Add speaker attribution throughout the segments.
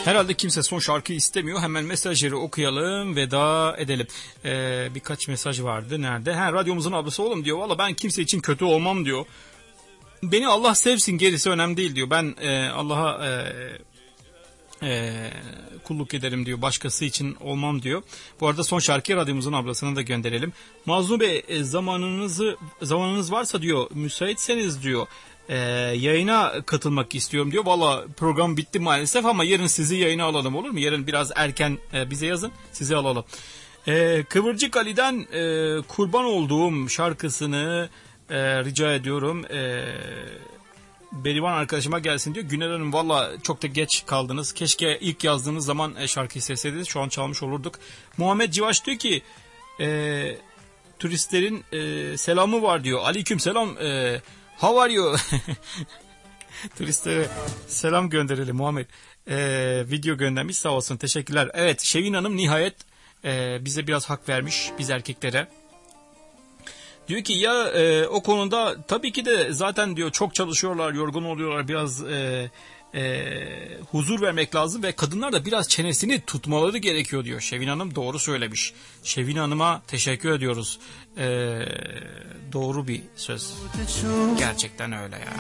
Speaker 1: Herhalde kimse son şarkıyı istemiyor. Hemen mesajları okuyalım, veda edelim. Birkaç mesaj vardı. Nerede? Radyomuzun ablası oğlum diyor. Valla ben kimse için kötü olmam diyor. Beni Allah sevsin, gerisi önemli değil diyor. Ben Allah'a kulluk ederim diyor. Başkası için olmam diyor. Bu arada son şarkıyı radyomuzun ablasına da gönderelim. Mazlum Bey, zamanınız varsa diyor, müsaitseniz diyor, yayına katılmak istiyorum diyor. Valla program bitti maalesef ama yarın sizi yayına alalım, olur mu? Yarın biraz erken bize yazın, sizi alalım. Kıvırcık Ali'den kurban olduğum şarkısını rica ediyorum. Berivan arkadaşıma gelsin diyor. Güner Hanım, valla çok da geç kaldınız. Keşke ilk yazdığınız zaman şarkıyı seslediniz. Şu an çalmış olurduk. Muhammed Civaş diyor ki turistlerin selamı var diyor. Aleyküm selam. How are you? Turistlere selam gönderelim Muhammed. Video göndermiş, sağ olsun, teşekkürler. Evet, Şevin Hanım nihayet bize biraz hak vermiş, biz erkeklere. Diyor ki ya o konuda tabii ki de zaten diyor çok çalışıyorlar, yorgun oluyorlar, biraz huzur vermek lazım ve kadınlar da biraz çenesini tutmaları gerekiyor diyor. Şevin Hanım doğru söylemiş. Şevin Hanım'a teşekkür ediyoruz. Doğru bir söz. Gerçekten öyle ya.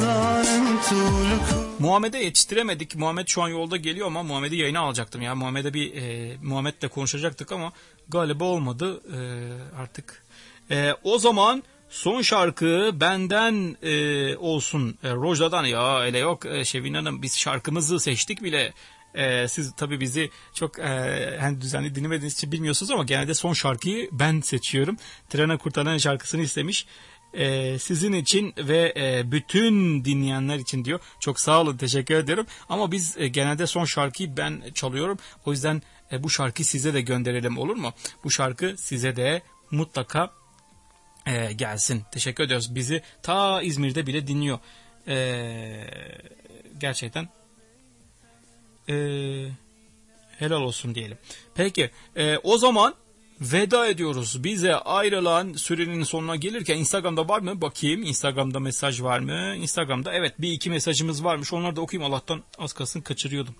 Speaker 1: Muhammed'e yetiştiremedik. Muhammed şu an yolda geliyor ama Muhammed'i yayına alacaktım ya. Muhammed'le konuşacaktık ama galiba olmadı artık. O zaman son şarkı benden olsun. Roja'dan ya öyle yok Şevin Hanım, biz şarkımızı seçtik bile. Siz tabii bizi çok düzenli dinlemediğiniz için bilmiyorsunuz ama genelde son şarkıyı ben seçiyorum. Trene Kurtaran şarkısını istemiş. Sizin için ve bütün dinleyenler için diyor. Çok sağ olun, teşekkür ederim. Ama biz genelde son şarkıyı ben çalıyorum. O yüzden bu şarkıyı size de gönderelim, olur mu? Bu şarkı size de mutlaka gelsin. Teşekkür ediyoruz. Bizi ta İzmir'de bile dinliyor. Gerçekten helal olsun diyelim. Peki o zaman veda ediyoruz. Bize ayrılan sürenin sonuna gelirken Instagram'da var mı? Bakayım. Instagram'da mesaj var mı? Instagram'da evet, bir iki mesajımız varmış. Onları da okuyayım. Allah'tan az kalsın kaçırıyordum.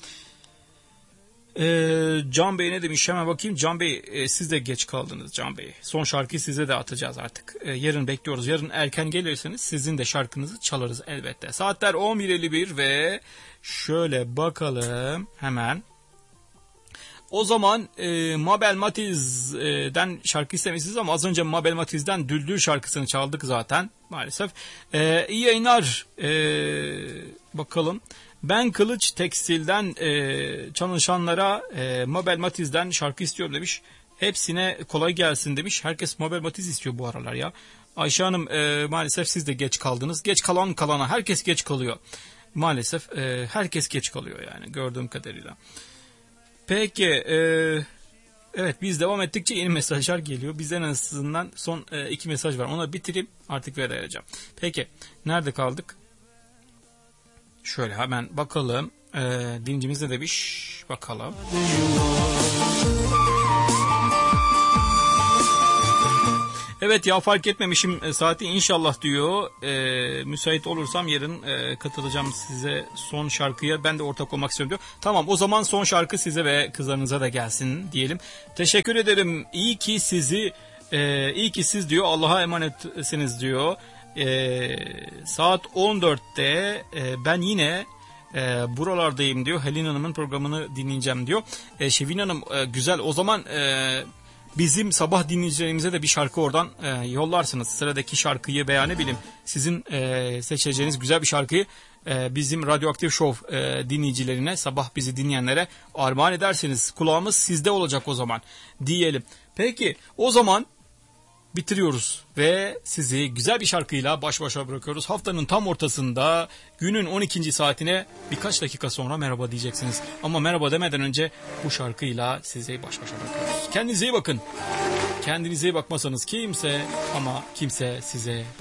Speaker 1: Can Bey ne demiş, hemen bakayım. Can Bey siz de geç kaldınız Can Bey. Son şarkıyı size de atacağız artık. Yarın bekliyoruz. Yarın erken gelirseniz sizin de şarkınızı çalarız elbette. Saatler 11.51 ve şöyle bakalım hemen. O zaman Mabel Matiz'den şarkı istemişsiniz ama az önce Mabel Matiz'den Düldül şarkısını çaldık zaten maalesef. İyi yayınlar. Bakalım. Ben Kılıç Tekstil'den çalışanlara Mabel Matiz'den şarkı istiyorum demiş. Hepsine kolay gelsin demiş. Herkes Mabel Matiz istiyor bu aralar ya. Ayşe Hanım maalesef siz de geç kaldınız. Geç kalan kalana herkes geç kalıyor. Maalesef herkes geç kalıyor yani gördüğüm kadarıyla. Peki evet, biz devam ettikçe yeni mesajlar geliyor. Bizden en azından son 2 mesaj var. Ona bitireyim, artık veda edeceğim. Peki nerede kaldık? Şöyle hemen bakalım. Dinleyicimiz ne demiş? Bakalım. Evet ya, fark etmemişim saati, inşallah diyor. Müsait olursam yarın katılacağım size son şarkıya. Ben de ortak olmak istiyorum diyor. Tamam, o zaman son şarkı size ve kızlarınıza da gelsin diyelim. Teşekkür ederim. İyi ki siz diyor Allah'a emanetsiniz diyor. Saat 14'te ben yine buralardayım diyor. Helin Hanım'ın programını dinleyeceğim diyor. Şevin Hanım güzel, o zaman bizim sabah dinleyicilerimize de bir şarkı oradan yollarsınız. Sıradaki şarkıyı veya ne bileyim sizin seçeceğiniz güzel bir şarkıyı bizim Radyoaktif Show dinleyicilerine, sabah bizi dinleyenlere armağan ederseniz kulağımız sizde olacak o zaman diyelim. Peki o zaman bitiriyoruz ve sizi güzel bir şarkıyla baş başa bırakıyoruz. Haftanın tam ortasında günün 12. saatine birkaç dakika sonra merhaba diyeceksiniz. Ama merhaba demeden önce bu şarkıyla sizi baş başa bırakıyoruz. Kendinize iyi bakın. Kendinize iyi bakmasanız kimse size